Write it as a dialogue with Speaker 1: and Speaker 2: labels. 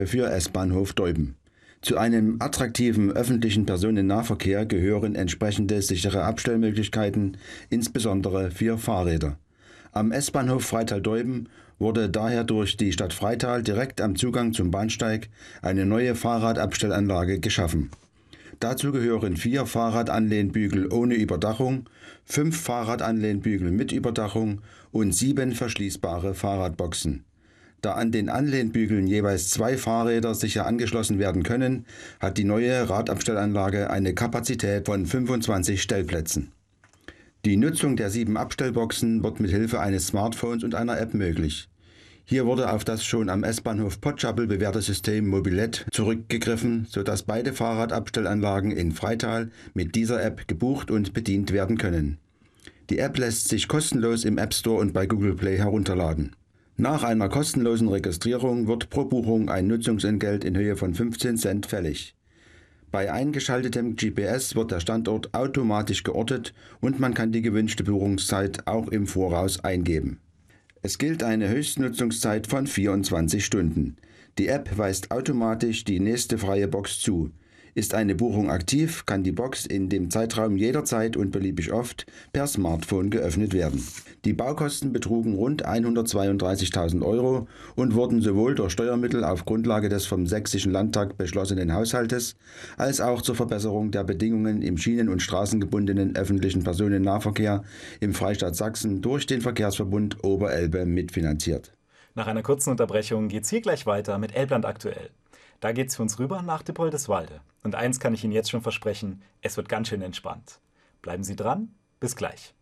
Speaker 1: für S-Bahnhof Deuben. Zu einem attraktiven öffentlichen Personennahverkehr gehören entsprechende sichere Abstellmöglichkeiten, insbesondere für Fahrräder. Am S-Bahnhof Freital-Deuben wurde daher durch die Stadt Freital direkt am Zugang zum Bahnsteig eine neue Fahrradabstellanlage geschaffen. Dazu gehören 4 Fahrradanlehnbügel ohne Überdachung, 5 Fahrradanlehnbügel mit Überdachung und 7 verschließbare Fahrradboxen. Da an den Anlehnbügeln jeweils 2 Fahrräder sicher angeschlossen werden können, hat die neue Radabstellanlage eine Kapazität von 25 Stellplätzen. Die Nutzung der 7 Abstellboxen wird mit Hilfe eines Smartphones und einer App möglich. Hier wurde auf das schon am S-Bahnhof Potschappel bewährte System Mobilett zurückgegriffen, sodass beide Fahrradabstellanlagen in Freital mit dieser App gebucht und bedient werden können. Die App lässt sich kostenlos im App Store und bei Google Play herunterladen. Nach einer kostenlosen Registrierung wird pro Buchung ein Nutzungsentgelt in Höhe von 15 Cent fällig. Bei eingeschaltetem GPS wird der Standort automatisch geortet und man kann die gewünschte Buchungszeit auch im Voraus eingeben. Es gilt eine Höchstnutzungszeit von 24 Stunden. Die App weist automatisch die nächste freie Box zu. Ist eine Buchung aktiv, kann die Box in dem Zeitraum jederzeit und beliebig oft per Smartphone geöffnet werden. Die Baukosten betrugen rund 132.000 € und wurden sowohl durch Steuermittel auf Grundlage des vom Sächsischen Landtag beschlossenen Haushaltes als auch zur Verbesserung der Bedingungen im schienen- und straßengebundenen öffentlichen Personennahverkehr im Freistaat Sachsen durch den Verkehrsverbund Oberelbe mitfinanziert.
Speaker 2: Nach einer kurzen Unterbrechung geht's hier gleich weiter mit Elbland aktuell. Da geht's für uns rüber nach Dippoldiswalde. Und eins kann ich Ihnen jetzt schon versprechen, es wird ganz schön entspannt. Bleiben Sie dran, bis gleich.